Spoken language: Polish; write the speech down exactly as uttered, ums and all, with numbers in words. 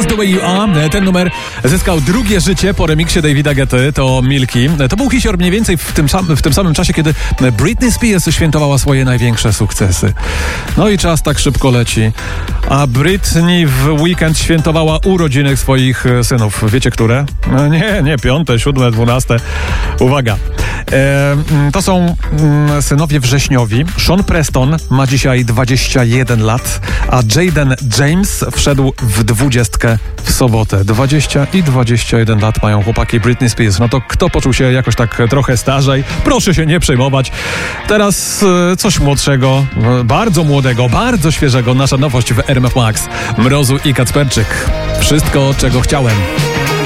Just the Way You Are. Ten numer zyskał drugie życie po remiksie Davida Guetty, to Milky. To był hicior mniej więcej w tym, sam, w tym samym czasie, kiedy Britney Spears świętowała swoje największe sukcesy. No i czas tak szybko leci. A Britney w weekend świętowała urodziny swoich synów. Wiecie, które? No nie, nie, piąte, siódme, dwunaste. Uwaga. E, to są mm, synowie wrześniowi. Sean Preston ma dzisiaj dwadzieścia jeden lat, a Jaden James wszedł w dwudziestkę w sobotę. dwadzieścia i dwadzieścia jeden lat mają chłopaki Britney Spears. No to kto poczuł się jakoś tak trochę starzej? Proszę się nie przejmować. Teraz e, coś młodszego, e, bardzo młodego, bardzo świeżego. Nasza nowość w R M F Max. Mrozu i Kacperczyk. Wszystko, czego chciałem.